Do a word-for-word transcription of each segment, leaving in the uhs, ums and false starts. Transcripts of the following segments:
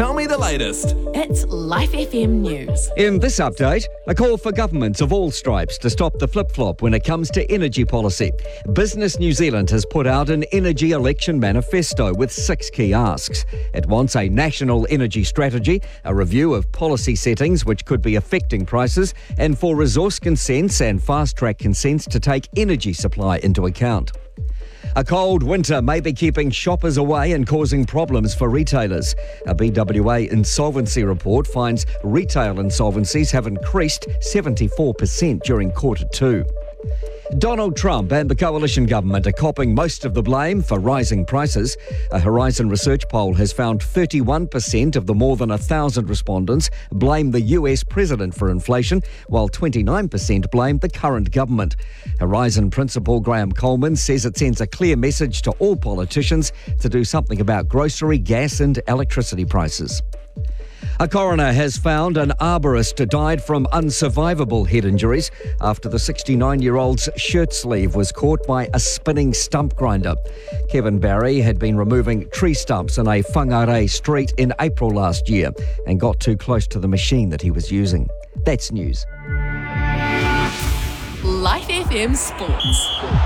Tell me the latest. It's Life F M News. In this update, a call for governments of all stripes to stop the flip-flop when it comes to energy policy. Business New Zealand has put out an energy election manifesto with six key asks. It wants a national energy strategy, a review of policy settings which could be affecting prices, and for resource consents and fast-track consents to take energy supply into account. A cold winter may be keeping shoppers away and causing problems for retailers. A B W A insolvency report finds retail insolvencies have increased seventy-four percent during quarter two. Donald Trump and the coalition government are copping most of the blame for rising prices. A Horizon research poll has found thirty-one percent of the more than one thousand respondents blame the U S president for inflation, while twenty-nine percent blame the current government. Horizon principal Graham Coleman says it sends a clear message to all politicians to do something about grocery, gas and electricity prices. A coroner has found an arborist died from unsurvivable head injuries after the sixty-nine-year-old's shirt sleeve was caught by a spinning stump grinder. Kevin Barry had been removing tree stumps in a Whangarei street in April last year and got too close to the machine that he was using. That's news. Life F M Sports.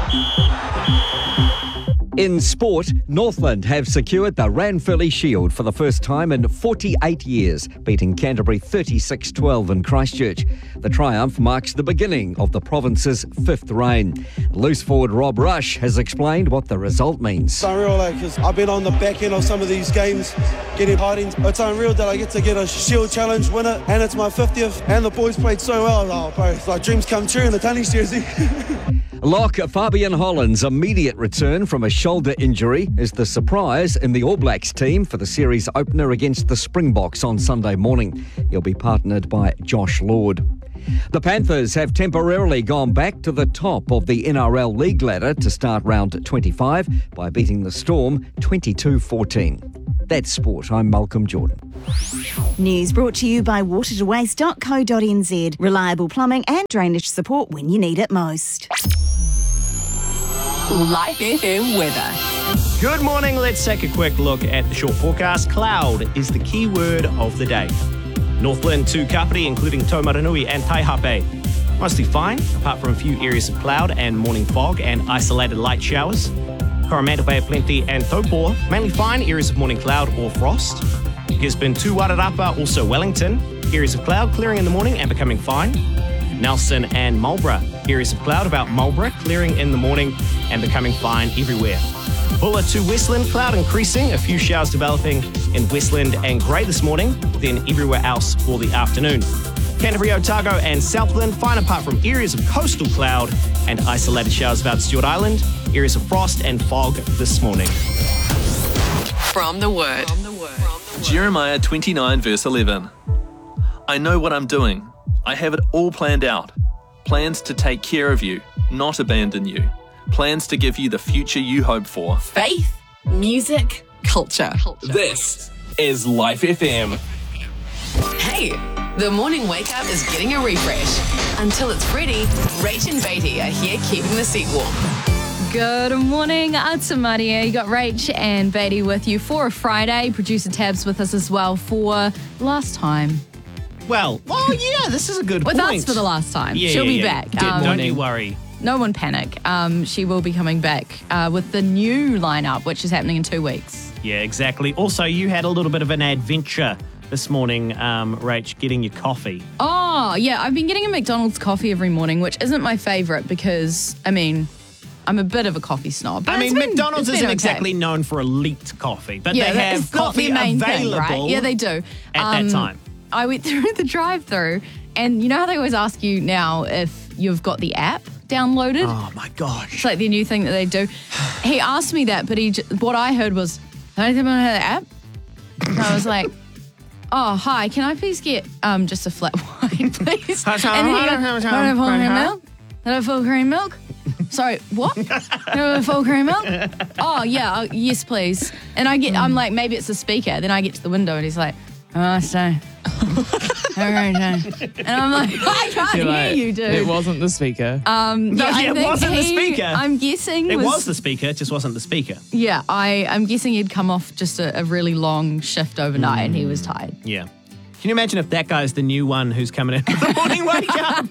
In sport, Northland have secured the Ranfurly Shield for the first time in forty-eight years, beating Canterbury thirty-six twelve in Christchurch. The triumph marks the beginning of the province's fifth reign. Loose forward Rob Rush has explained what the result means. It's unreal, like, cause I've been on the back end of some of these games, getting hidings. It's unreal that I get to get a Shield Challenge winner, and it's my fiftieth, and the boys played so well. Oh, bro, it's like dreams come true in the tennis jersey. Lock Fabian Holland's immediate return from a shoulder injury is the surprise in the All Blacks team for the series opener against the Springboks on Sunday morning. He'll be partnered by Josh Lord. The Panthers have temporarily gone back to the top of the N R L league ladder to start round twenty-five by beating the Storm twenty-two fourteen. That's sport. I'm Malcolm Jordan. News brought to you by water to waste dot co dot n z. Reliable plumbing and drainage support when you need it most. Life F M weather. Good morning. Let's take a quick look at the short forecast. Cloud is the key word of the day. Northland to Kapiti, including Taumaranui and Taihape. Mostly fine, apart from a few areas of cloud and morning fog and isolated light showers. Coromandel Bay of Plenty and Taupo, mainly fine, areas of morning cloud or frost. Gisborne to Wairarapa, also Wellington, areas of cloud clearing in the morning and becoming fine. Nelson and Marlborough, areas of cloud about Marlborough, clearing in the morning and becoming fine everywhere. Bulla to Westland, cloud increasing, a few showers developing in Westland and Grey this morning, then everywhere else for the afternoon. Canterbury, Otago and Southland, fine apart from areas of coastal cloud and isolated showers about Stewart Island, areas of frost and fog this morning. From the Word. From the Word. Jeremiah twenty-nine verse eleven. I know what I'm doing. I have it all planned out. Plans to take care of you, not abandon you. Plans to give you the future you hope for. Faith, music, culture. This is Life F M. Hey, the morning wake up is getting a refresh. Until it's ready, Rach and Beatty are here keeping the seat warm. Good morning, Ata Maria. You got Rach and Beatty with you for a Friday. Producer Tab's with us as well for last time. Well, oh yeah, this is a good With point. us for the last time. Yeah, She'll yeah, be yeah. back. Did, Um, don't you worry. No one panic. Um, she will be coming back uh, with the new lineup, which is happening in two weeks. Yeah, exactly. Also, you had a little bit of an adventure this morning, um, Rach, getting your coffee. Oh, yeah. I've been getting a McDonald's coffee every morning, which isn't my favourite because, I mean, I'm a bit of a coffee snob. But I mean, it's been- McDonald's it's isn't been okay. exactly known for elite coffee, but Yeah, they that- have it's not coffee their main available thing, right? Yeah, they do. at Um, that time. I went through the drive-through, and you know how they always ask you now if you've got the app downloaded? Oh, my gosh. It's like the new thing that they do. He asked me that, but he j- what I heard was, I don't think I have the app. And I was like, oh, hi, can I please get um just a flat white, please? And then he goes, "I don't have full cream milk? I don't have full cream milk? Sorry, what? I don't have full cream milk? Oh, yeah, uh, yes, please. And I get, I'm like, maybe it's the speaker. Then I get to the window and he's like, oh, sorry. All right, uh, and I'm like, I can't You're hear like, you, dude. It wasn't the speaker. Um, No, yeah, I yeah, it think wasn't the he- speaker. I'm guessing It was the speaker, it just wasn't the speaker. Yeah, I, I'm guessing he'd come off just a, a really long shift overnight and he was tired. Yeah. Can you imagine if that guy's the new one who's coming in for the morning wake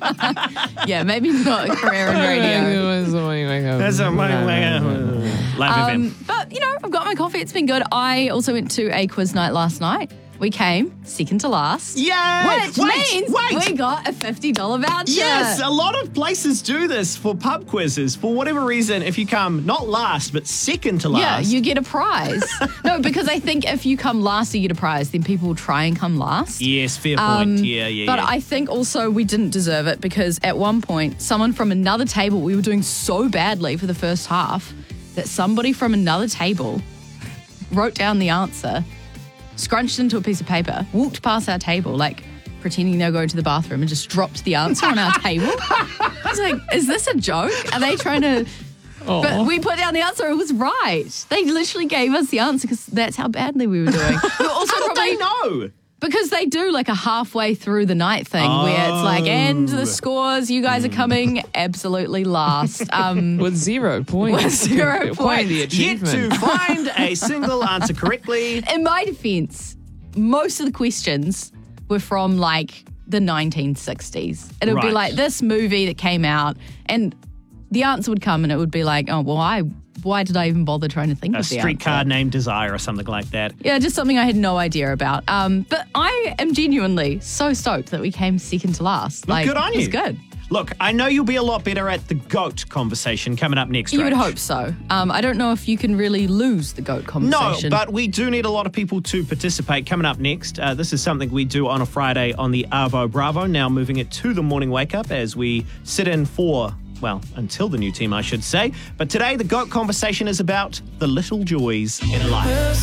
up? Yeah, maybe not a career in radio. That's a morning wake up. Live F M. Um, but, you know, I've got my coffee. It's been good. I also went to a quiz night last night. We came second to last. Yay! Which Wait, means wait. we got a fifty dollars voucher. Yes, a lot of places do this for pub quizzes. For whatever reason, if you come not last, but second to Yeah, last. you get a prize. No, because I think if you come last, you get a prize. Then people will try and come last. Yes, fair point. Um, yeah, yeah, But yeah. I think also we didn't deserve it because at one point, someone from another table, we were doing so badly for the first half that somebody from another table wrote down the answer, scrunched into a piece of paper, walked past our table, like pretending they were going to the bathroom and just dropped the answer on our table. I was like, is this a joke? Are they trying to... But we put down the answer. It was right. They literally gave us the answer because that's how badly we were doing. We were also How did probably they know? because they do like a halfway through the night thing where it's like, and the scores, you guys are coming absolutely last. Um, With zero points. With zero Quite points. the Yet achievement. to find a single answer correctly. in my defense, most of the questions were from like the nineteen sixties. It would be Right. like this movie that came out, and the answer would come, and it would be like, oh, well, I, why did I even bother trying to think A of the streetcar answer? named Desire or something like that. Yeah, just something I had no idea about. Um, but I am genuinely so stoked that we came second to last. Well, Like, good on it was you. good. Look, I know you'll be a lot better at the GOAT conversation coming up next. You would Rach. hope so. Um, I don't know if you can really lose the GOAT No, conversation. but we do need a lot of people to participate. Coming up next, uh, this is something we do on a Friday on the Arvo Bravo, now moving it to the morning wake up as we sit in for, well, until the new team, I should say. But today, the GOAT conversation is about the little joys in life.